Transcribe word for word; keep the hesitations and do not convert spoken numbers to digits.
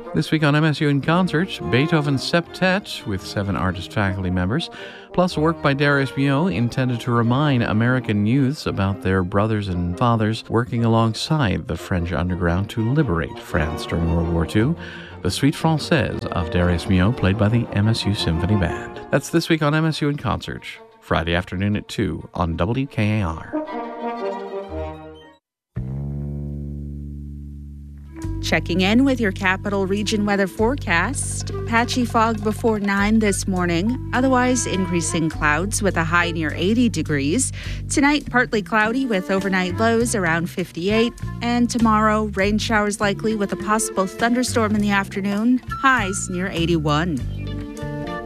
This week on M S U in Concert, Beethoven's Septet with seven artist faculty members, plus work by Darius Milhaud intended to remind American youths about their brothers and fathers working alongside the French underground to liberate France during World War Two. The Suite Française of Darius Milhaud, played by the M S U Symphony Band. That's this week on M S U in Concert, Friday afternoon at two on W K A R. Checking in with your Capital Region weather forecast. Patchy fog before nine this morning. Otherwise, increasing clouds with a high near eighty degrees. Tonight, partly cloudy with overnight lows around fifty-eight. And tomorrow, rain showers likely with a possible thunderstorm in the afternoon. Highs near eighty-one.